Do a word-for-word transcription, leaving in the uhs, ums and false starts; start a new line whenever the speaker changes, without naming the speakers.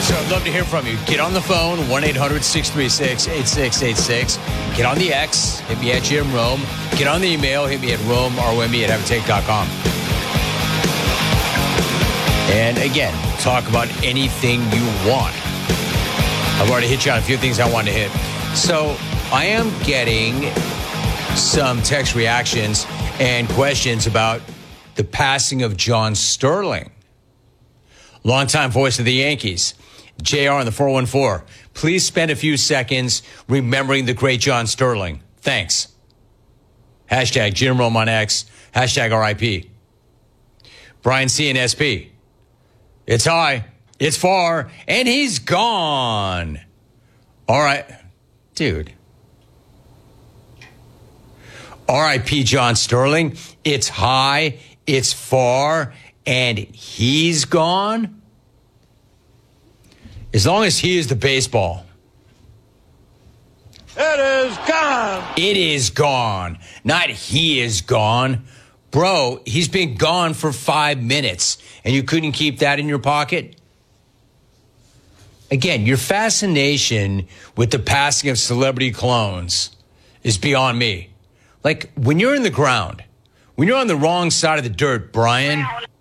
So I'd love to hear from you. Get on the phone, one eight hundred six three six eight six eight six. Get on the X, hit me at Jim Rome. Get on the email, hit me at Rome, R O M E at Habitate dot com. And again, talk about anything you want. I've already hit you on a few things I wanted to hit. So I am getting some text reactions and questions about the passing of John Sterling. Longtime voice of the Yankees. J R on the four one four. Please spend a few seconds remembering the great John Sterling. Thanks. Hashtag Jim Rome on X. Hashtag R I P. Brian C. and S P. It's high. It's far. And he's gone. All right. Dude. R I P John Sterling. It's high. It's far. And he's gone. As long as he is the baseball.
It is gone.
It is gone. Not he is gone. Bro, he's been gone for five minutes and you couldn't keep that in your pocket? Again, your fascination with the passing of celebrity clones is beyond me. Like, when you're in the ground, when you're on the wrong side of the dirt, Brian,